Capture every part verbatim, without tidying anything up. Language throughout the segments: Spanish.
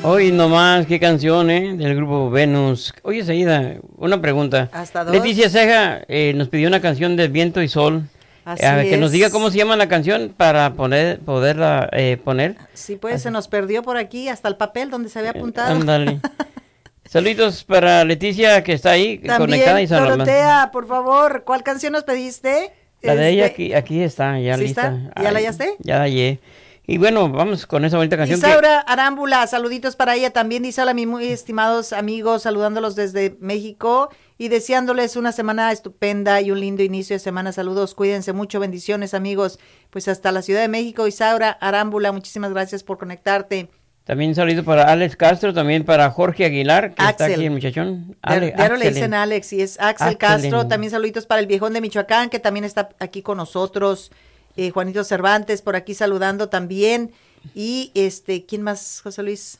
Hoy nomás, qué canción, ¿eh? Del grupo Venus. Oye, Saída, una pregunta. Hasta dos. Leticia Ceja eh, nos pidió una canción de Viento y Sol. Así Eh, que es. nos diga cómo se llama la canción para poner, poderla eh, poner. Sí, pues se nos perdió por aquí hasta el papel donde se había apuntado. Eh, ándale. Saluditos para Leticia, que está ahí También, conectada. Y Dorotea, por favor, ¿cuál canción nos pediste? La de ella Este, aquí, aquí está, ya ¿Sí lista. está? ¿Ya la Ay, hallaste? Ya la hallé. Y bueno, vamos con esa bonita canción. Isaura Arámbula, saluditos para ella también. Dice: hola, mis muy estimados amigos, saludándolos desde México y deseándoles una semana estupenda y un lindo inicio de semana. Saludos, cuídense mucho, bendiciones, amigos. Pues hasta la Ciudad de México. Isaura Arámbula, muchísimas gracias por conectarte. También un saludo para Alex Castro, también para Jorge Aguilar, que Axel. está aquí, el muchachón. Ale, Ale, Diario le Axel. dicen Alex y es Axel, Axel Castro. en- También saluditos para el viejón de Michoacán, que también está aquí con nosotros. Eh, Juanito Cervantes por aquí saludando también. Y este, ¿quién más, José Luis?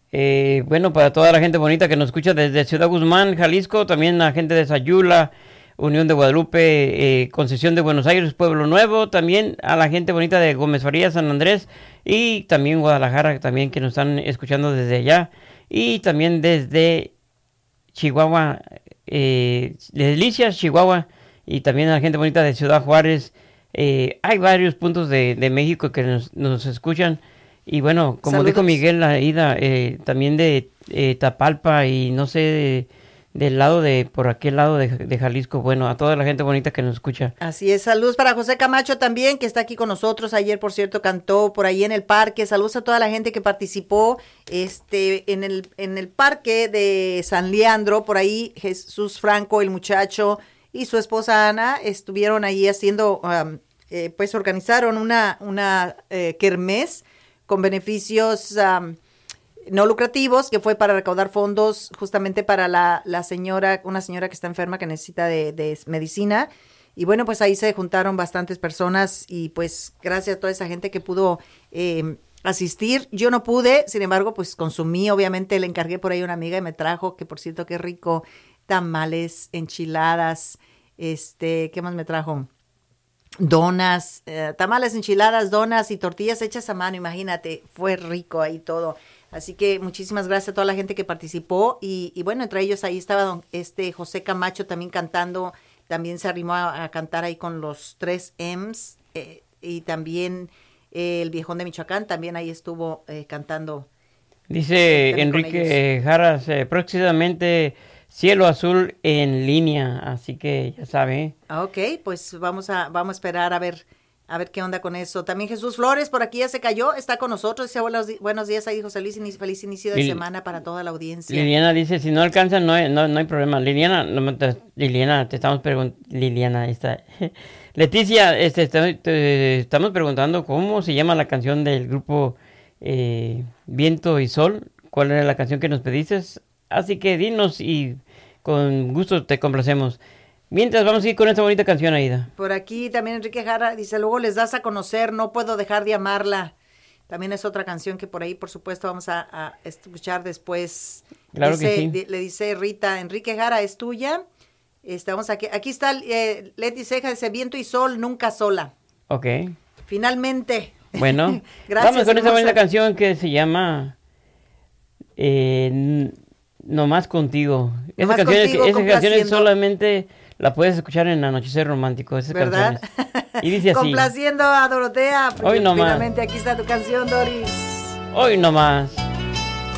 Eh, bueno, para toda la gente bonita que nos escucha desde Ciudad Guzmán, Jalisco, también la gente de Sayula, Unión de Guadalupe, eh, Concesión de Buenos Aires, Pueblo Nuevo, también a la gente bonita de Gómez Farías, San Andrés y también Guadalajara, también que nos están escuchando desde allá y también desde Chihuahua, eh, de Delicias, Chihuahua y también a la gente bonita de Ciudad Juárez. Eh, hay varios puntos de, de México que nos, nos escuchan. Y bueno, como Saludos. dijo Miguel, la ida eh, también de eh, Tapalpa y no sé, de, del lado de, por aquel lado de, de Jalisco. Bueno, a toda la gente bonita que nos escucha. Así es, saludos para José Camacho también, que está aquí con nosotros. Ayer, por cierto, cantó por ahí en el parque. Saludos a toda la gente que participó este, en, el, en el parque de San Leandro. Por ahí Jesús Franco, el muchacho, y su esposa Ana estuvieron ahí haciendo, um, eh, pues organizaron una, una eh, kermés con beneficios um, no lucrativos, que fue para recaudar fondos justamente para la, la señora, una señora que está enferma que necesita de, de medicina. Y bueno, pues ahí se juntaron bastantes personas y pues gracias a toda esa gente que pudo eh, asistir. Yo no pude, sin embargo, pues consumí, obviamente le encargué por ahí a una amiga y me trajo, que por cierto, qué rico, tamales, enchiladas, este, ¿qué más me trajo? Donas, eh, tamales, enchiladas, donas y tortillas hechas a mano, imagínate, fue rico ahí todo. Así que muchísimas gracias a toda la gente que participó y, y bueno, entre ellos ahí estaba don, este José Camacho también cantando, también se arrimó a, a cantar ahí con los tres M's eh, y también eh, el viejón de Michoacán también ahí estuvo eh, cantando. Dice También con Enrique Jaras, eh, próximamente Cielo Azul en línea, así que ya sabe. Ah, ok, pues vamos a, vamos a esperar a ver, a ver qué onda con eso. También Jesús Flores por aquí ya se cayó, está con nosotros. Dice buenos, di- buenos días ahí, José Luis, inicio, feliz inicio de Lil- semana para toda la audiencia. Liliana dice, si no alcanzan, no hay, no, no hay problema. Liliana, no, te, Liliana, te estamos preguntando, Liliana, ahí está. Leticia, este, te, te estamos preguntando cómo se llama la canción del grupo eh, Viento y Sol. ¿Cuál era la canción que nos pediste? Así que dinos y con gusto te complacemos. Mientras vamos a ir con esta bonita canción, Aida. Por aquí también Enrique Jara dice, luego les das a conocer, no puedo dejar de amarla. También es otra canción que por ahí, por supuesto, vamos a, a escuchar después. Claro Dice- que sí. di- le dice Rita, Enrique Jara, ¿es tuya? Estamos aquí, aquí está eh, Leti Ceja, dice, viento y sol, nunca sola. Ok. Finalmente. Bueno, Gracias, vamos con esa hermosa. bonita canción que se llama eh, N- Nomás Contigo. Esa Nomás canción, Contigo, esa canción complaciendo. solamente la puedes escuchar en Anochecer Romántico, esas ¿Verdad? canciones. Y dice así, Complaciendo a Dorotea. Hoy nomás. Finalmente aquí está tu canción, Doris. hoy nomás.